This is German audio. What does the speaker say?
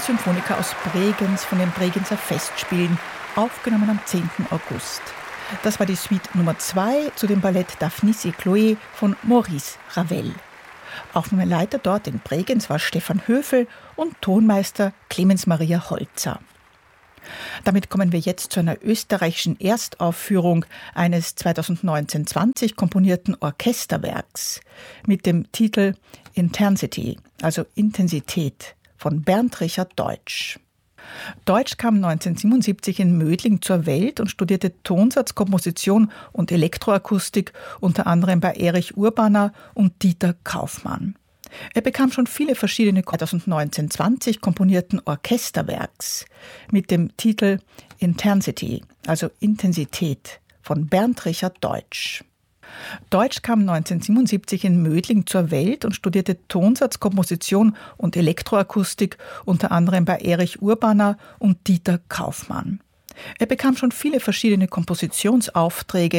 Symphonica aus Bregenz von den Bregenzer Festspielen, aufgenommen am 10. August. Das war die Suite Nummer 2 zu dem Ballett Daphnis et Chloé von Maurice Ravel. Aufnahmeleiter dort in Bregenz war Stefan Höfel und Tonmeister Clemens Maria Holzer. Damit kommen wir jetzt zu einer österreichischen Erstaufführung eines 2019-20 komponierten Orchesterwerks mit dem Titel Intensity, also Intensität, von Bernd Richard Deutsch. Deutsch kam 1977 in Mödling zur Welt und studierte Tonsatz, Komposition und Elektroakustik unter anderem bei Erich Urbaner und Dieter Kaufmann. Er bekam schon viele verschiedene 2019-20 komponierten Orchesterwerks mit dem Titel Intensity, also Intensität, von Bernd Richard Deutsch. Deutsch kam 1977 in Mödling zur Welt und studierte Tonsatz, Komposition und Elektroakustik unter anderem bei Erich Urbaner und Dieter Kaufmann. Er bekam schon viele verschiedene Kompositionsaufträge